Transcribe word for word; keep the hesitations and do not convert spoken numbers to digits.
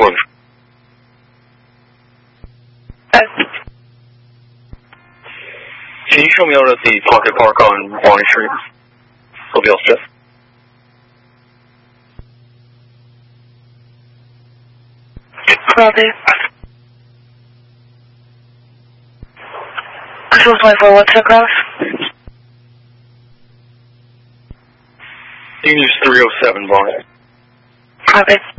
four. Okay. Can you show me out at the Pocket Park on Bonnie Street? Mobile Strip. Will do. Control twenty-four, what's the cross? You can use three oh seven Bonnie. Okay.